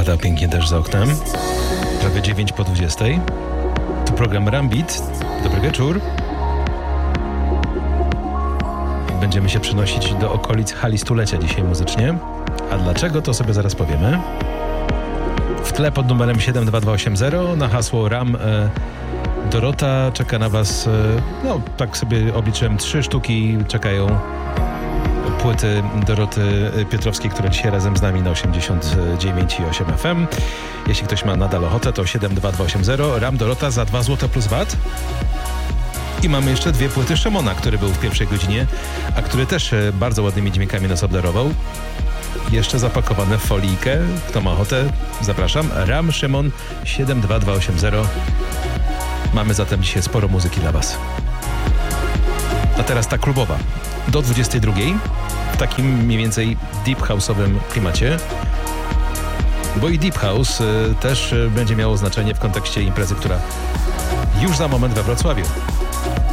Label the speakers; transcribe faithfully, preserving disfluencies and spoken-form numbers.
Speaker 1: pada pięknie też za oknem. Prawie dziewięć po dwudziestej. Tu program Rambit. Dobry wieczór. Będziemy się przenosić do okolic hali stulecia dzisiaj muzycznie. A dlaczego, to sobie zaraz powiemy. W tle pod numerem siedem dwa dwa osiem zero na hasło RAM e, Dorota czeka na was, e, no tak sobie obliczyłem, trzy sztuki czekają płyty Doroty Piotrowskiej, która dzisiaj razem z nami na osiemdziesiąt dziewięć i osiem F M. Jeśli ktoś ma nadal ochotę, to siedem dwa dwa osiem zero, RAM Dorota za dwa złote plus V A T. I mamy jeszcze dwie płyty Szymona, który był w pierwszej godzinie, a który też bardzo ładnymi dźwiękami nas obdarował. Jeszcze zapakowane w folijkę. Kto ma ochotę, zapraszam. RAM Szymon siedem dwa dwa osiem zero. Mamy zatem dzisiaj sporo muzyki dla was. A teraz ta klubowa. Do dwudziestej drugiej w takim mniej więcej deep house'owym klimacie. Bo i deep house y, też y, będzie miało znaczenie w kontekście imprezy, która już za moment we Wrocławiu.